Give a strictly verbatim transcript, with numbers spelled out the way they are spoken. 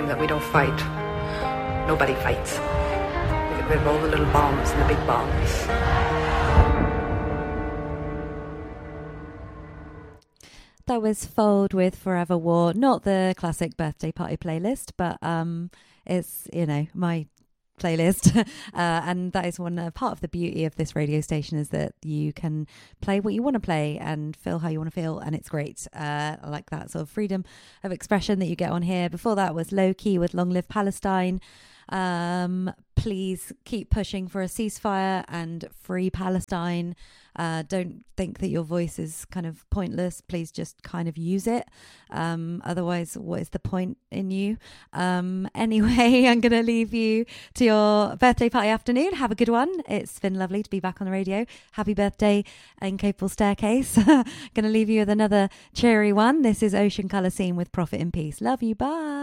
that we don't fight. Nobody fights. We get rid of all the little bombs and the big bombs. That was Fold with Forever War. Not the classic birthday party playlist, but um, it's, you know, my playlist. uh, and that is one uh, part of the beauty of this radio station, is that you can play what you want to play and feel how you want to feel. And it's great. Uh, I like that sort of freedom of expression that you get on here. Before that was Low Key with Long Live Palestine. Um, please keep pushing for a ceasefire and free Palestine. Uh, don't think that your voice is kind of pointless. Please just kind of use it. Um, otherwise, what is the point in you? Um, anyway, I'm going to leave you to your birthday party afternoon. Have a good one. It's been lovely to be back on the radio. Happy birthday, Incapable Staircase. Going to leave you with another cheery one. This is Ocean Colour Scene with Prophet in Peace. Love you. Bye.